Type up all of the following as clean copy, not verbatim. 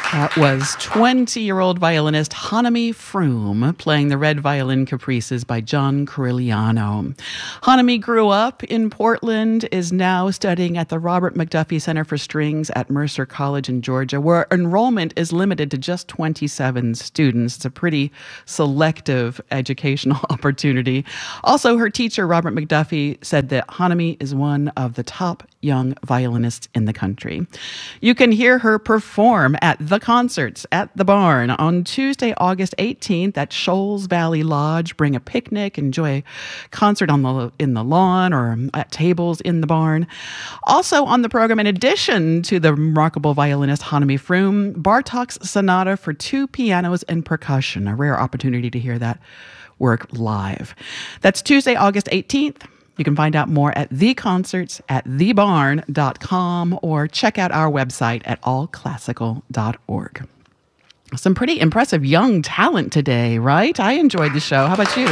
That was 20-year-old violinist Hanami Froome playing the Red Violin Caprices by John Corigliano. Hanami grew up in Portland, is now studying at the Robert McDuffie Center for Strings at Mercer College in Georgia, where enrollment is limited to just 27 students. It's a pretty selective educational opportunity. Also, her teacher, Robert McDuffie, said that Hanami is one of the top young violinists in the country. You can hear her perform at the concerts at the Barn on Tuesday, August 18th at Shoals Valley Lodge. Bring a picnic, enjoy a concert in the lawn or at tables in the barn. Also on the program, in addition to the remarkable violinist Hanami Froome, Bartók's Sonata for 2 pianos and percussion, a rare opportunity to hear that work live. That's Tuesday, August 18th. You can find out more at theconcerts@thebarn.com or check out our website at allclassical.org. Some pretty impressive young talent today, right? I enjoyed the show. How about you?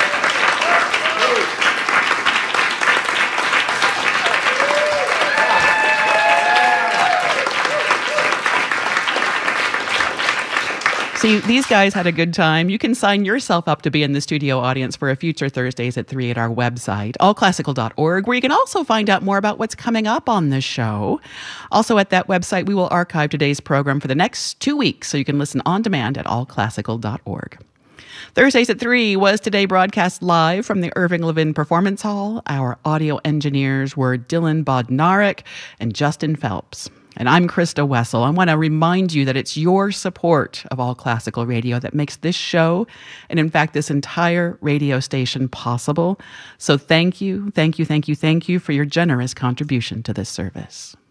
See, these guys had a good time. You can sign yourself up to be in the studio audience for a future Thursdays at 3 at our website, allclassical.org, where you can also find out more about what's coming up on the show. Also at that website, we will archive today's program for the next 2 weeks, so you can listen on demand at allclassical.org. Thursdays at 3 was today broadcast live from the Irving Levin Performance Hall. Our audio engineers were Dylan Bodnarek and Justin Phelps. And I'm Krista Wessel. I want to remind you that it's your support of All Classical Radio that makes this show, and in fact, this entire radio station possible. So thank you for your generous contribution to this service.